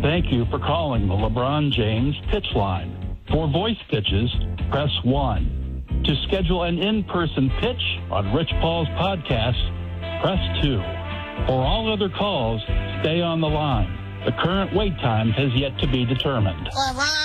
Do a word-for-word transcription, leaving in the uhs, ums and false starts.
Thank you for calling the LeBron James Pitch Line. For voice pitches, press one. To schedule an in-person pitch on Rich Paul's podcast, press two. For all other calls, stay on the line. The current wait time has yet to be determined.